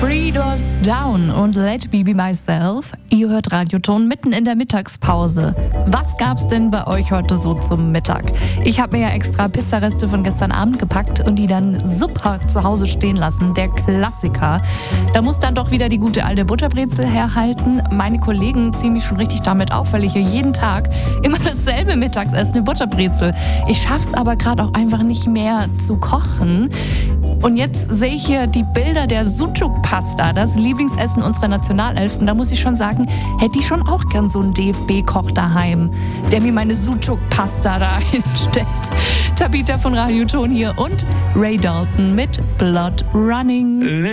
Three Doors Down und Let Me Be Myself. Ihr hört Radioton mitten in der Mittagspause. Was gab's denn bei euch heute so zum Mittag? Ich habe mir ja extra Pizzareste von gestern Abend gepackt und die dann super zu Hause stehen lassen. Der Klassiker. Da muss dann doch wieder die gute alte Butterbrezel herhalten. Meine Kollegen ziehen mich schon richtig damit auf, weil ich hier jeden Tag immer dasselbe mittags esse, eine Butterbrezel. Ich schaff's aber gerade auch einfach nicht mehr zu kochen. Und jetzt sehe ich hier die Bilder der Sucuk-Pasta, das Lieblingsessen unserer Nationalelf. Und da muss ich schon sagen, hätte ich schon auch gern so einen DFB-Koch daheim, der mir meine Sucuk-Pasta da hinstellt. Tabitha von Radioton hier und Ray Dalton mit Blood Running.